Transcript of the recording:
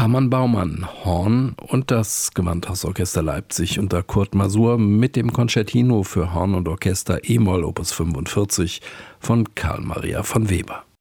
Hermann Baumann, Horn und das Gewandhausorchester Leipzig unter Kurt Masur mit dem Concertino für Horn und Orchester e-Moll Opus 45 von Carl Maria von Weber.